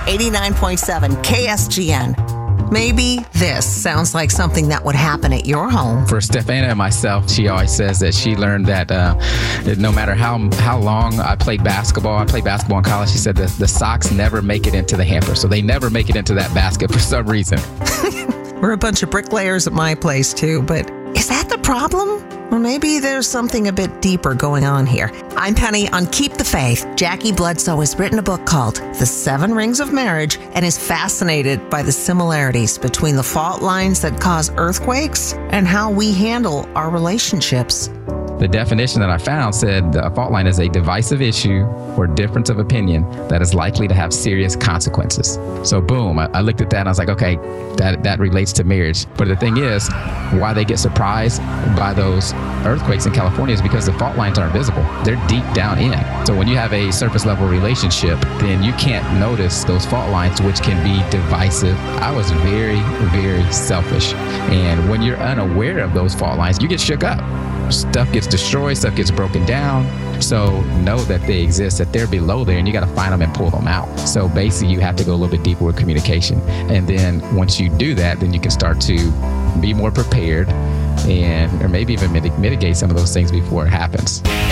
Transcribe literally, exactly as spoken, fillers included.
eighty-nine point seven K S G N. Maybe this sounds like something that would happen at your home. For Stefana and myself, she always says that she learned that uh, no matter how how long I played basketball, I played basketball in college, she said that the socks never make it into the hamper. So they never make it into that basket for some reason. We're a bunch of bricklayers at my place too, but is that the problem? Or maybe there's something a bit deeper going on here. I'm Penny on Keep the Faith. Jackie Bledsoe has written a book called The Seven Rings of Marriage and is fascinated by the similarities between the fault lines that cause earthquakes and how we handle our relationships. The definition that I found said a fault line is a divisive issue or difference of opinion that is likely to have serious consequences. So boom, I, I looked at that and I was like, okay, that, that relates to marriage. But the thing is, why they get surprised by those earthquakes in California is because the fault lines aren't visible. They're deep down in. So when you have a surface level relationship, then you can't notice those fault lines, which can be divisive. I was very, very selfish. And when you're unaware of those fault lines, you get shook up. Stuff gets destroyed, stuff gets broken down. So know that they exist, that they're below there, and you got to find them and pull them out. So basically, you have to go a little bit deeper with communication. And then once you do that, then you can start to be more prepared and or maybe even mitigate some of those things before it happens.